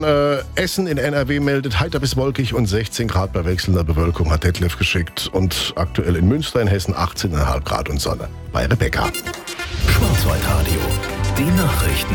Essen in NRW meldet heiter bis wolkig und 16 Grad bei wechselnder Bewölkung, hat Detlef geschickt. Und aktuell in Münster in Hessen 18,5 Grad und Sonne. Bei Rebecca. Schwarzwaldradio, die Nachrichten.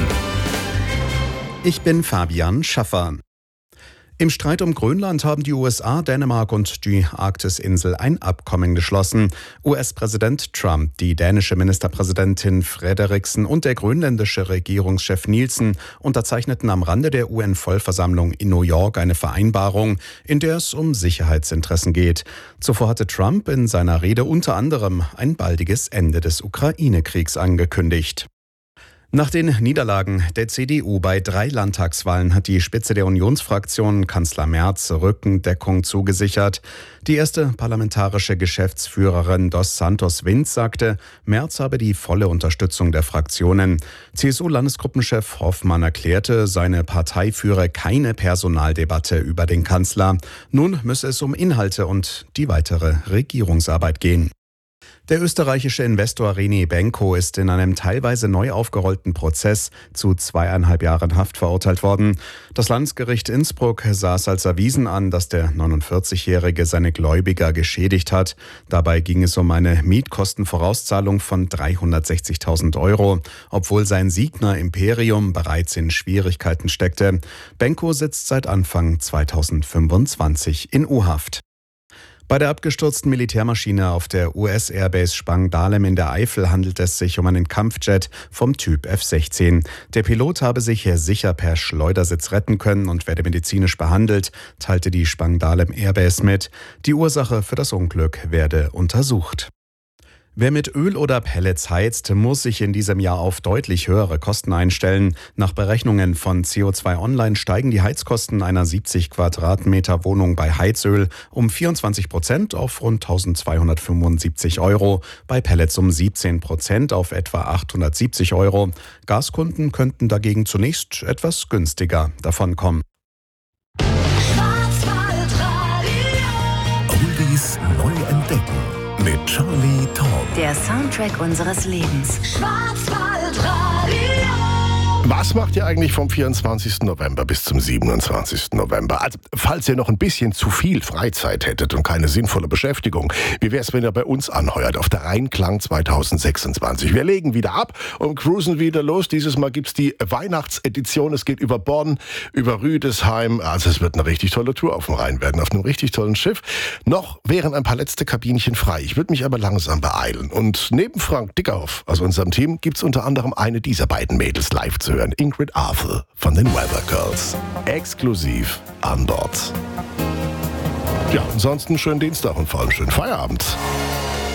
Ich bin Fabian Schaffer. Im Streit um Grönland haben die USA, Dänemark und die Arktisinsel ein Abkommen geschlossen. US-Präsident Trump, die dänische Ministerpräsidentin Frederiksen und der grönländische Regierungschef Nielsen unterzeichneten am Rande der UN-Vollversammlung in New York eine Vereinbarung, in der es um Sicherheitsinteressen geht. Zuvor hatte Trump in seiner Rede unter anderem ein baldiges Ende des Ukraine-Kriegs angekündigt. Nach den Niederlagen der CDU bei 3 Landtagswahlen hat die Spitze der Unionsfraktion Kanzler Merz Rückendeckung zugesichert. Die erste parlamentarische Geschäftsführerin Dos Santos Vinz sagte, Merz habe die volle Unterstützung der Fraktionen. CSU-Landesgruppenchef Hoffmann erklärte, seine Partei führe keine Personaldebatte über den Kanzler. Nun müsse es um Inhalte und die weitere Regierungsarbeit gehen. Der österreichische Investor René Benko ist in einem teilweise neu aufgerollten Prozess zu 2,5 Jahren Haft verurteilt worden. Das Landesgericht Innsbruck sah es als erwiesen an, dass der 49-Jährige seine Gläubiger geschädigt hat. Dabei ging es um eine Mietkostenvorauszahlung von 360.000 Euro, obwohl sein Signa Imperium bereits in Schwierigkeiten steckte. Benko sitzt seit Anfang 2025 in U-Haft. Bei der abgestürzten Militärmaschine auf der US-Airbase Spangdahlem in der Eifel handelt es sich um einen Kampfjet vom Typ F-16. Der Pilot habe sich sicher per Schleudersitz retten können und werde medizinisch behandelt, teilte die Spangdahlem Airbase mit. Die Ursache für das Unglück werde untersucht. Wer mit Öl oder Pellets heizt, muss sich in diesem Jahr auf deutlich höhere Kosten einstellen. Nach Berechnungen von CO2 Online steigen die Heizkosten einer 70 Quadratmeter Wohnung bei Heizöl um 24% auf rund 1.275 Euro, bei Pellets um 17% auf etwa 870 Euro. Gaskunden könnten dagegen zunächst etwas günstiger davonkommen. Oldies neu entdecken. Mit Charlie Tom. Der Soundtrack unseres Lebens. Schwarzwaldradio. Was macht ihr eigentlich vom 24. November bis zum 27. November? Also, falls ihr noch ein bisschen zu viel Freizeit hättet und keine sinnvolle Beschäftigung, wie wäre es, wenn ihr bei uns anheuert auf der Rheinklang 2026? Wir legen wieder ab und cruisen wieder los. Dieses Mal gibt's die Weihnachtsedition. Es geht über Bonn, über Rüdesheim. Also es wird eine richtig tolle Tour auf dem Rhein werden, auf einem richtig tollen Schiff. Noch wären ein paar letzte Kabinchen frei. Ich würde mich aber langsam beeilen. Und neben Frank Dickhoff aus unserem Team gibt's unter anderem eine dieser beiden Mädels live zu hören. Ingrid Arthur von den Weather Girls. Exklusiv an Bord. Ja, ansonsten schönen Dienstag und vor allem schönen Feierabend.